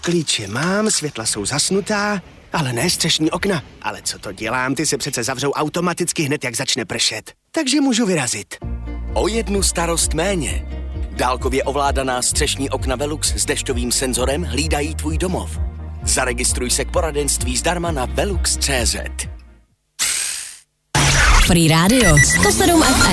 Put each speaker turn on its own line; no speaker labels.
Klíče mám, světla jsou zasnutá, ale ne střešní okna. Ale co to dělám, ty se přece zavřou automaticky hned, jak začne pršet. Takže můžu vyrazit.
O jednu starost méně. Dálkově ovládaná střešní okna Velux s dešťovým senzorem hlídají tvůj domov. Zaregistruj se k poradenství zdarma na velux.cz.
Free Radio 107 FM.